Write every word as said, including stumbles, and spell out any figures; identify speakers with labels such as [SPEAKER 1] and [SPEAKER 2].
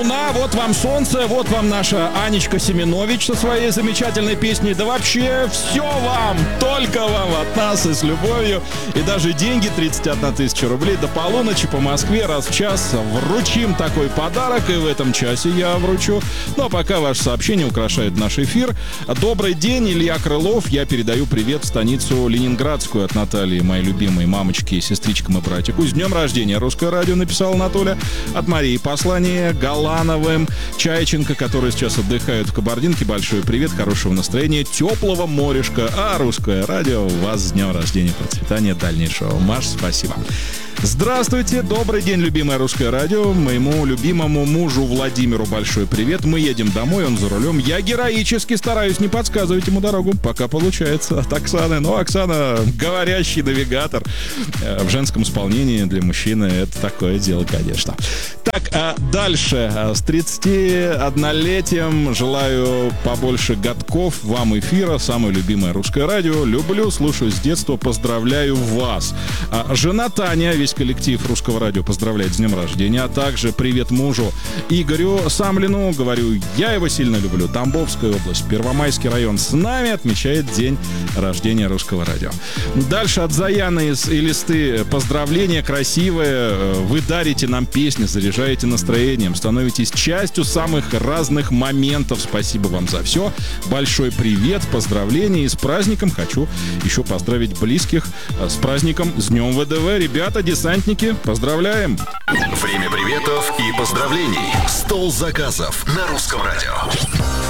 [SPEAKER 1] Луна, вот вам солнце, вот вам наша Анечка Семенович со своей замечательной песней. Да вообще все вам, только вам от нас и с любовью. И даже деньги тридцать одна тысяча рублей до полуночи по Москве раз в час вручим такой подарок. И в этом часе я вручу. Ну а пока ваше сообщение украшает наш эфир. Добрый день, Илья Крылов. Я передаю привет в станицу Ленинградскую от Натальи, моей любимой мамочки, сестричкам и братику. С днем рождения Русское радио, написал Анатолий. От Марии послание. Галановым, Чайченко, которые сейчас отдыхают в Кабардинке. Большой привет, хорошего настроения, теплого морешка. А Русское радио, вас с днем рождения, процветания дальнейшего. Маш, спасибо. Здравствуйте, добрый день, любимое Русское радио. Моему любимому мужу Владимиру большой привет. Мы едем домой, он за рулем. Я героически стараюсь не подсказывать ему дорогу, пока получается. От Оксаны. Ну, Оксана, говорящий навигатор. В женском исполнении для мужчины это такое дело, конечно. Так, а дальше. С тридцатиоднолетием желаю побольше годков вам эфира. Самое любимое Русское радио. Люблю, слушаю с детства. Поздравляю вас. А жена Таня, весь коллектив Русского радио поздравляет с днем рождения. А также привет мужу Игорю Самлину. Говорю, я его сильно люблю. Тамбовская область, Первомайский район с нами отмечает день рождения Русского радио. Дальше от Заяны из Элисты поздравления красивые. Вы дарите нам песни, заряжаете настроением, становитесь частью самых разных моментов. Спасибо вам за все. Большой привет, поздравления и с праздником. Хочу еще поздравить близких с праздником, с Днем ВДВ. Ребята, десантники, поздравляем!
[SPEAKER 2] Время приветов и поздравлений. Стол заказов на Русском радио.